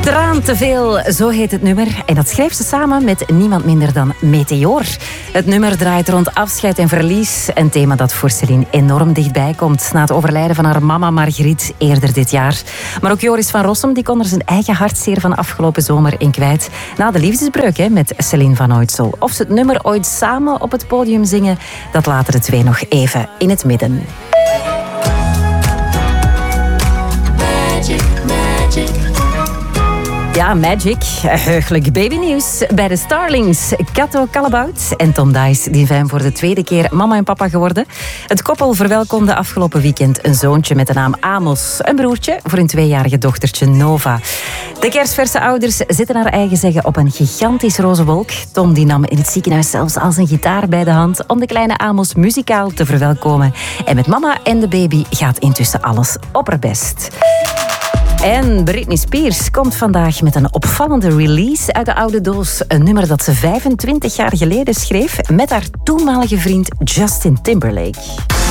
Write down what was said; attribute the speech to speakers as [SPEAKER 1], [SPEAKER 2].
[SPEAKER 1] Traan te veel, zo heet het nummer. En dat schreef ze samen met niemand minder dan Meteor. Het nummer draait rond afscheid en verlies. Een thema dat voor Céline enorm dichtbij komt na het overlijden van haar mama Margriet eerder dit jaar. Maar ook Joris van Rossum die kon er zijn eigen hartzeer van afgelopen zomer in kwijt. Na de liefdesbreuk met Céline van Ooitsel. Of ze het nummer ooit samen op het podium zingen, dat laten de twee nog even in het midden. Ja, Magic. Heugelijk babynieuws bij de Starlings. Kato Callebaut en Tom Dice die zijn voor de tweede keer mama en papa geworden. Het koppel verwelkomde afgelopen weekend een zoontje met de naam Amos. Een broertje voor een 2-jarige dochtertje Nova. De kerstverse ouders zitten naar eigen zeggen op een gigantisch roze wolk. Tom die nam in het ziekenhuis zelfs al zijn gitaar bij de hand om de kleine Amos muzikaal te verwelkomen. En met mama en de baby gaat intussen alles opperbest. En Britney Spears komt vandaag met een opvallende release uit de oude doos. Een nummer dat ze 25 jaar geleden schreef met haar toenmalige vriend Justin Timberlake.